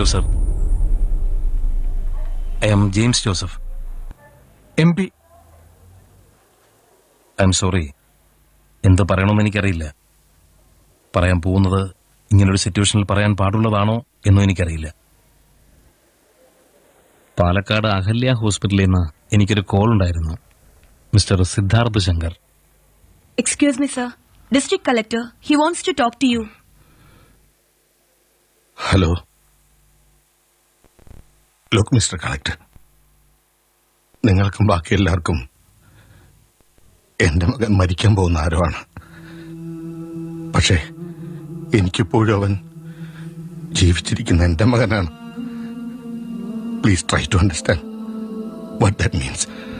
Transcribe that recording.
Hello sir, I am James Joseph, MP. I am sorry. എന്ത് പറയണമെന്ന് എനിക്കറിയില്ല. പറയാൻ പോകുന്നത് ഇങ്ങനൊരു സിറ്റുവേഷനിൽ പറയാൻ പാടുള്ളതാണോ എന്നും എനിക്കറിയില്ല. പാലക്കാട് അഹല്യ ഹോസ്പിറ്റലിൽ നിന്ന് എനിക്കൊരു കോൾ ഉണ്ടായിരുന്നു. Mister Siddharth Shankar. Excuse me, sir. District Collector, he wants to talk to you. Hello. Look mister collector, നിങ്ങൾക്കും ബാക്കി എല്ലാവർക്കും എന്റെ മകൻ മരിക്കാൻ പോകുന്ന ആരവാണ്. പക്ഷേ എനിക്കിപ്പോഴും അവൻ ജീവിച്ചിരിക്കുന്ന എന്റെ മകനാണ്. Please try to understand what that means.